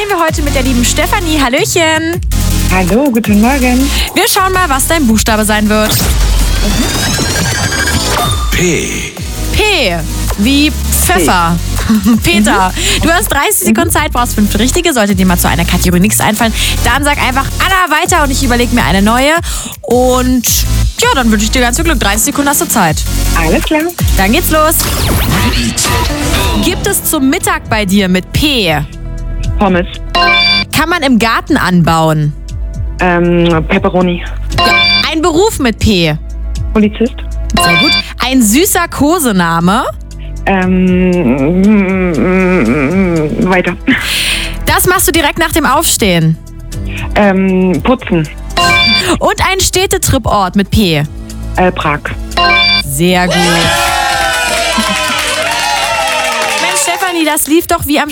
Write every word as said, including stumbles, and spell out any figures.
spielen wir heute mit der lieben Stefanie. Hallöchen. Hallo, guten Morgen. Wir schauen mal, was dein Buchstabe sein wird. P. P. Wie Pfeffer. Peter, du hast dreißig Sekunden Zeit, brauchst fünf richtige. Sollte dir mal zu einer Kategorie nichts einfallen, dann sag einfach Anna weiter und ich überlege mir eine neue. Und ja, dann wünsche ich dir ganz viel Glück. dreißig Sekunden hast du Zeit. Alles klar. Dann geht's los. Gibt es zum Mittag bei dir mit P? Pommes. Kann man im Garten anbauen? Ähm, Pepperoni. Ein Beruf mit P? Polizist. Sehr gut. Ein süßer Kosename? Ähm, mm, mm, weiter. Das machst du direkt nach dem Aufstehen. Ähm, putzen. Und ein Städtetriport mit P? Äh, Prag. Sehr gut. Mensch, Stefanie, das lief doch wie am